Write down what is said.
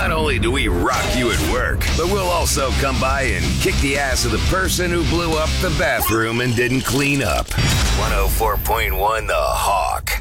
Not only do we rock you at work, but we'll also come by and kick the ass of the person who blew up the bathroom and didn't clean up. 104.1 The Hawk.